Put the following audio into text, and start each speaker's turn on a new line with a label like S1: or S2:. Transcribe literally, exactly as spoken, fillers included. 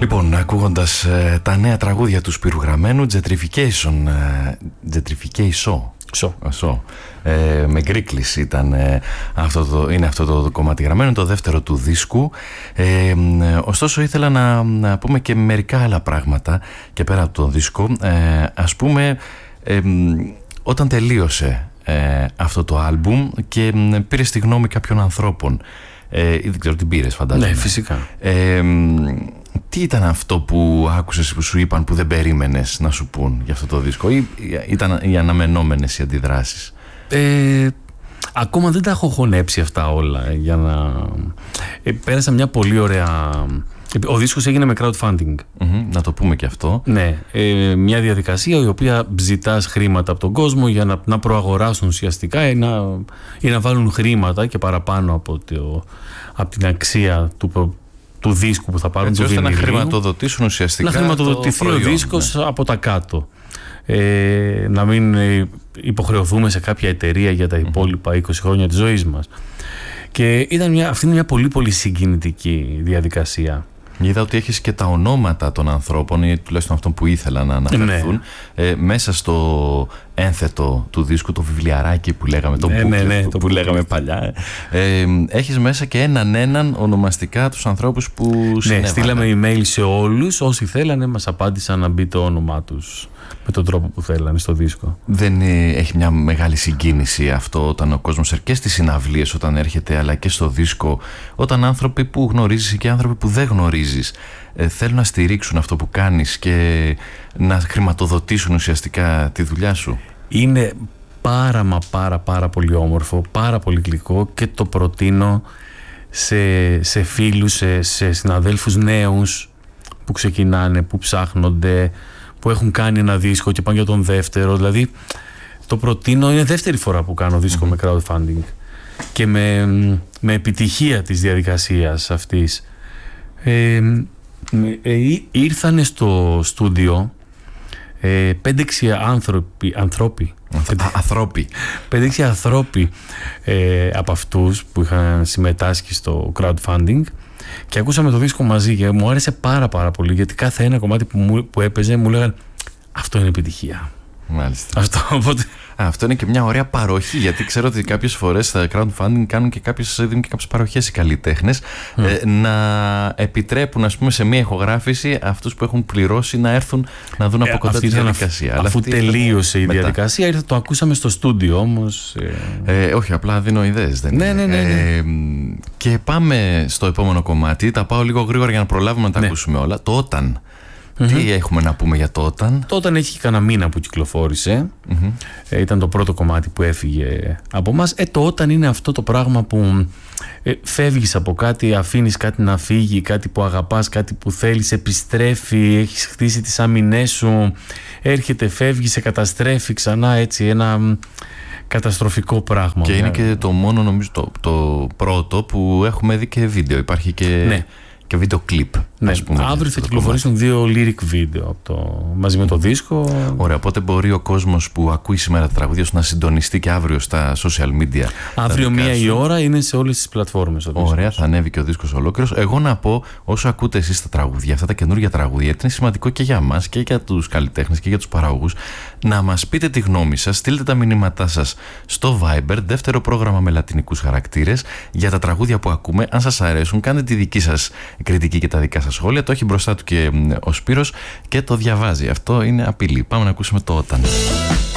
S1: Λοιπόν, ακούγοντας ε, τα νέα τραγούδια του Σπύρου Γραμμένου, Gentrification, ε, Gentrification,
S2: So.
S1: so. Ε, με γκρίκλης ήταν ε, αυτό το, είναι αυτό το, το κομμάτι γραμμένο, το δεύτερο του δίσκου. ε, ε, ωστόσο ήθελα να, να πούμε και μερικά άλλα πράγματα και πέρα από τον δίσκο. ε, ας πούμε ε, όταν τελείωσε ε, αυτό το άλμπουμ και ε, πήρε τη γνώμη κάποιων ανθρώπων, ε, δεν ξέρω την πήρες, φαντάζομαι.
S2: Ναι, φυσικά.
S1: ε, Τι ήταν αυτό που άκουσες, που σου είπαν, που δεν περίμενες να σου πούν για αυτό το δίσκο, ή ήταν οι αναμενόμενες οι αντιδράσεις?
S2: Ε, ακόμα δεν τα έχω χωνέψει αυτά όλα για να... Ε, πέρασα μια πολύ ωραία... Ο δίσκος έγινε με crowdfunding.
S1: Mm-hmm, να το πούμε και αυτό.
S2: Ναι, ε, μια διαδικασία η οποία ζητάς χρήματα από τον κόσμο για να, να προαγοράσουν ουσιαστικά ή να, ή να βάλουν χρήματα και παραπάνω από, το, από την αξία του του δίσκου που θα πάρουν,
S1: έτσι,
S2: του
S1: ώστε
S2: βινιλίου,
S1: να χρηματοδοτήσουν ουσιαστικά,
S2: να χρηματοδοτηθεί ο δίσκος, ναι, από τα κάτω. Ε, να μην υποχρεωθούμε σε κάποια εταιρεία για τα υπόλοιπα είκοσι χρόνια της ζωής μας. Και ήταν μια, αυτή είναι μια πολύ πολύ συγκινητική διαδικασία.
S1: Είδα ότι έχεις και τα ονόματα των ανθρώπων, ή τουλάχιστον αυτών που ήθελαν να αναφερθούν, ναι, ε, μέσα στο ένθετο του δίσκου, το βιβλιαράκι που λέγαμε, το
S2: ναι,
S1: booklet,
S2: ναι, ναι,
S1: που,
S2: το
S1: που λέγαμε παλιά. Ε, έχεις μέσα και έναν έναν ονομαστικά τους ανθρώπους που συνέβαλαν.
S2: Ναι, στείλαμε email σε όλους. Όσοι θέλανε μας απάντησαν να μπει το όνομά τους με τον τρόπο που θέλανε στο δίσκο.
S1: Δεν ε, έχει μια μεγάλη συγκίνηση αυτό όταν ο κόσμος και στις συναυλίες όταν έρχεται, αλλά και στο δίσκο, όταν άνθρωποι που γνωρίζεις και άνθρωποι που δεν γνωρίζεις ε, θέλουν να στηρίξουν αυτό που κάνεις και να χρηματοδοτήσουν ουσιαστικά τη δουλειά σου?
S2: Είναι πάρα μα πάρα πάρα πολύ όμορφο, πάρα πολύ γλυκό, και το προτείνω σε, σε φίλους, σε, σε συναδέλφους νέους που ξεκινάνε, που ψάχνονται, που έχουν κάνει ένα δίσκο και πάνε για τον δεύτερο. Δηλαδή το προτείνω, είναι δεύτερη φορά που κάνω δίσκο mm-hmm. με crowdfunding και με, με επιτυχία της διαδικασίας αυτής. ε, ε, ήρθανε στο στούντιο ε, πέντε-έξι άνθρωποι, ανθρώποι,
S1: ανθρώποι.
S2: πέντε-έξι ανθρώποι ε, από αυτούς που είχαν συμμετάσχει στο crowdfunding, και ακούσαμε το δίσκο μαζί και μου άρεσε πάρα πάρα πολύ, γιατί κάθε ένα κομμάτι που, μου, που έπαιζε μου λέγανε αυτό είναι επιτυχία.
S1: Μάλιστα.
S2: Αυτό, οπότε...
S1: Α, αυτό είναι και μια ωραία παροχή, γιατί ξέρω ότι κάποιες φορές στα crowdfunding κάνουν και κάποιες, δίνουν και κάποιες παροχές οι καλλιτέχνες mm. ε, να επιτρέπουν, ας πούμε, σε μια ηχογράφηση αυτούς που έχουν πληρώσει να έρθουν να δουν από ε, κοντά τη διαδικασία.
S2: Αφού, αφού τελείωσε η μετά. διαδικασία, ήρθε, το ακούσαμε στο στούντιο όμως.
S1: Ε... Ε, όχι, απλά δίνω ιδέες. Δεν
S2: ναι, ναι, ναι, ναι.
S1: Ε, και πάμε στο επόμενο κομμάτι. Τα πάω λίγο γρήγορα για να προλάβουμε να τα ναι. ακούσουμε όλα. Το Όταν. Mm-hmm. Τι έχουμε να πούμε για το Όταν?
S2: Το Όταν έχει κανένα μήνα που κυκλοφόρησε. Mm-hmm. ε, Ήταν το πρώτο κομμάτι που έφυγε από μας. Ε, το Όταν είναι αυτό το πράγμα που ε, φεύγεις από κάτι, αφήνεις κάτι να φύγει, κάτι που αγαπάς, κάτι που θέλεις, επιστρέφει, έχεις χτίσει τις άμυνές σου, έρχεται, φεύγει, σε καταστρέφει ξανά, έτσι ένα καταστροφικό πράγμα.
S1: Και είναι και το μόνο, νομίζω, το, το πρώτο που έχουμε δει και βίντεο. Υπάρχει και... Ναι. και βίντεο κλιπ.
S2: Ναι, αύριο θα κυκλοφορήσουν δύο lyric βίντεο από το, μαζί με το δίσκο.
S1: Ωραία, οπότε μπορεί ο κόσμος που ακούει σήμερα τα τραγούδια σου να συντονιστεί και αύριο στα social media.
S2: Αύριο μία η ώρα είναι σε όλες τις πλατφόρμες.
S1: Ωραία, θα ανέβει και ο δίσκος ολόκληρος. Εγώ να πω, όσο ακούτε εσείς τα τραγούδια, αυτά τα καινούργια τραγούδια, είναι σημαντικό και για μας και για τους καλλιτέχνες και για τους παραγωγούς να μας πείτε τη γνώμη σας. Στείλτε τα μηνύματά σας στο Viber, δεύτερο πρόγραμμα με λατινικούς χαρακτήρες, για τα τραγούδια που ακούμε. Αν σας αρέσουν, κάντε τη δική σας κριτική και τα δικά σας σχόλια. Το έχει μπροστά του και ο Σπύρος και το διαβάζει. Αυτό είναι απειλή. Πάμε να ακούσουμε το Όταν.